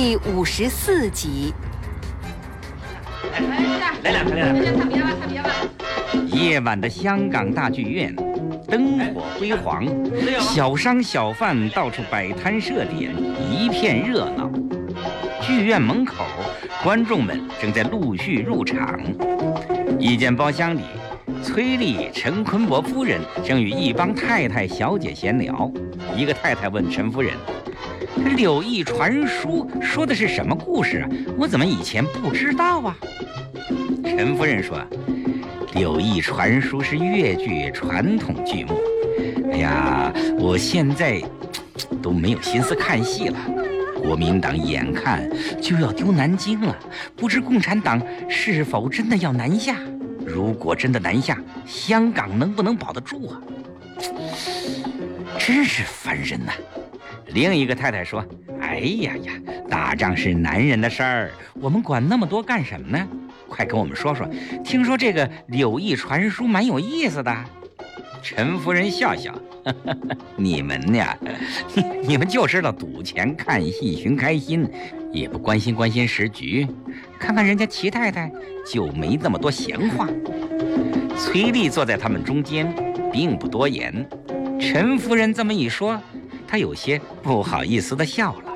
第54集。 来两个。夜晚的香港大剧院，灯火辉煌，小商小贩到处摆摊设点，一片热闹。剧院门口，观众们正在陆续入场。一间包厢里，崔丽、陈坤伯夫人正与一帮太太小姐闲聊。一个太太问陈夫人：“柳毅传书说的是什么故事啊？我怎么以前不知道啊？”陈夫人说：“柳毅传书是粤剧传统剧目。哎呀，我现在都没有心思看戏了。国民党眼看就要丢南京了，不知共产党是否真的要南下？如果真的南下，香港能不能保得住啊？真是烦人呐！”另一个太太说：“哎呀呀，打仗是男人的事儿，我们管那么多干什么呢？快跟我们说说，听说这个柳毅传书蛮有意思的。”陈夫人笑笑：“你们呀，你们就知道赌钱看戏寻开心，也不关心时局。看看人家齐太太就没那么多闲话。”崔丽坐在他们中间，并不多言。陈夫人这么一说，她有些不好意思地笑了。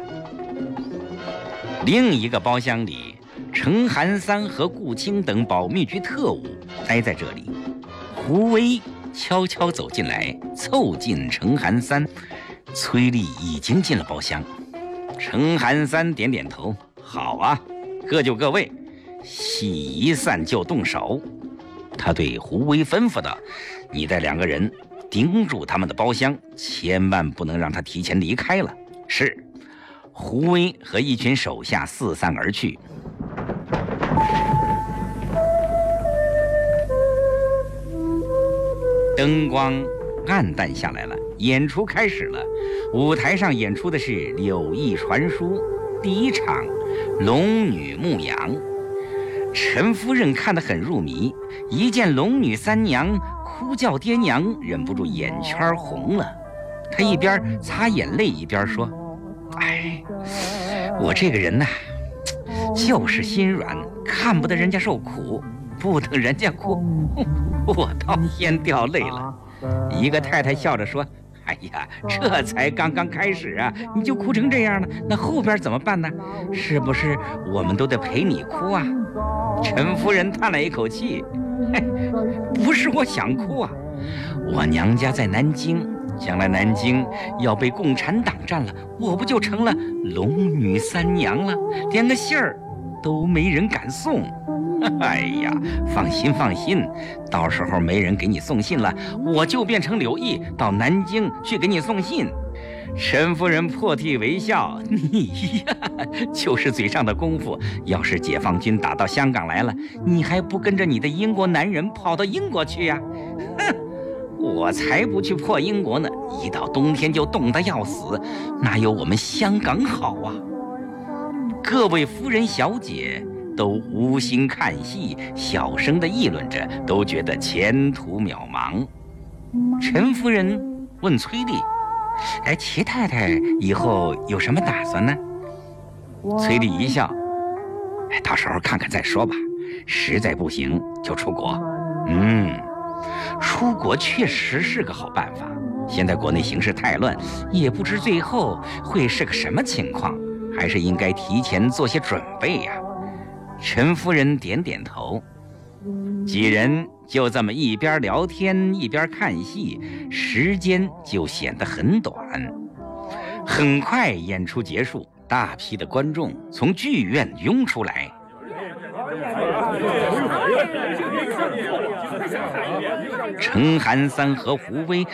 另一个包厢里，程寒三和顾青等保密局特务待在这里。胡威悄悄走进来，凑近程寒三。崔丽已经进了包厢。程寒三点点头：“好啊，各就各位，戏一散就动手。”他对胡威吩咐道：“你带2个人盯住他们的包厢，千万不能让他提前离开了。”是。胡威和一群手下四散而去。灯光暗淡下来了，演出开始了。舞台上演出的是《柳毅传书》第一场《龙女牧羊》。陈夫人看得很入迷，一见龙女三娘哭叫爹娘，忍不住眼圈红了。她一边擦眼泪一边说：“哎，我这个人呐，就是心软，看不得人家受苦，不等人家哭，我倒先掉泪了。”一个太太笑着说：“哎呀，这才刚刚开始啊，你就哭成这样了，那后边怎么办呢？是不是我们都得陪你哭啊？”陈夫人叹了一口气：“不是我想哭啊，我娘家在南京，将来南京要被共产党占了，我不就成了龙女三娘了？连个信儿都没人敢送。哎呀，放心，到时候没人给你送信了，我就变成柳毅到南京去给你送信。”陈夫人破涕为笑：“你呀，就是嘴上的功夫，要是解放军打到香港来了，你还不跟着你的英国男人跑到英国去呀？哼！我才不去破英国呢，一到冬天就冻得要死，哪有我们香港好啊？”各位夫人小姐都无心看戏，小声地议论着，都觉得前途渺茫。陈夫人问崔丽：“齐太太以后有什么打算呢？”崔丽一笑：“到时候看看再说吧，实在不行就出国。出国确实是个好办法。现在国内形势太乱，也不知最后会是个什么情况，还是应该提前做些准备呀。”陈夫人点点头。几人就这么一边聊天一边看戏，时间就显得很短。很快演出结束，大批的观众从剧院涌出来。程寒三和胡威